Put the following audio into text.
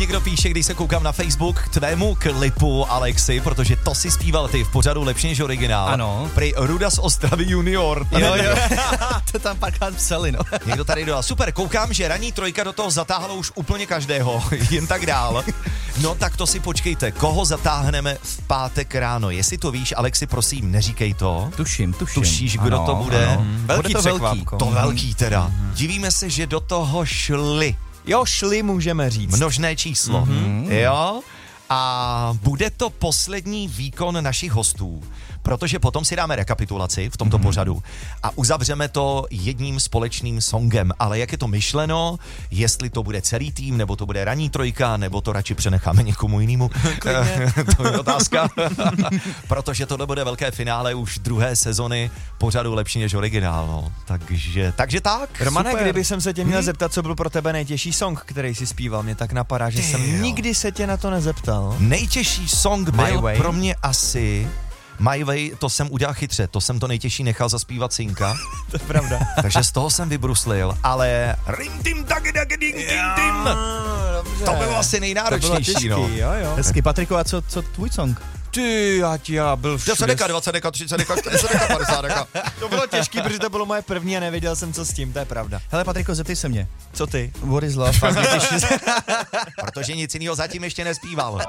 Někdo píše, když se koukám na Facebook, k tvému klipu, Alexi, protože to si zpíval ty v pořadu Lepší než originál. Ano. Prý Ruda z Ostravy junior. Jo. To tam párkrát psali, no. Někdo tady dodal, super, koukám, že ranní trojka do toho zatáhla už úplně každého, jen tak dál. No tak to si počkejte, koho zatáhneme v pátek ráno, jestli to víš, Alexi, prosím, neříkej to. Tuším. Tušíš, kdo to bude? Ano. Velký Bude to překvapko. To velký teda. Divíme se, že do toho šli. Jo, šli můžeme říct. Množné číslo. Jo? A bude to poslední výkon našich hostů, protože potom si dáme rekapitulaci v tomto pořadu a uzavřeme to jedním společným songem. Ale jak je to myšleno, jestli to bude celý tým, nebo to bude ranní trojka, nebo to radši přenecháme někomu jinému, to je otázka. Protože tohle bude velké finále už druhé sezony pořadu Lepší než originál. No. Takže tak. Romane, super. kdyby jsem se tě měl zeptat, co byl pro tebe nejtěžší song, který jsi zpíval, mě tak napadá, že jsem nikdy se tě na to nezeptal. Nejtěžší song My byl Way. pro mě asi My Way, to jsem udělal chytře, to jsem to nejtěžší nechal zaspívat synka, To je pravda. takže z toho jsem vybruslil, ale rim tim tak ding tim, to bylo asi nejnáročnější, těžký, no. jo. Hezky, Patriku, a co tvůj song? Ty, já byl 10 deka, 20 deka, 30 deka, 40 deka, 50 deka. To bylo těžký, protože to bylo moje první a nevěděl jsem, co s tím, to je pravda. Hele, Patriku, zeptej se mě. Co ty? What is love? Protože nic jiného zatím ještě nespíval.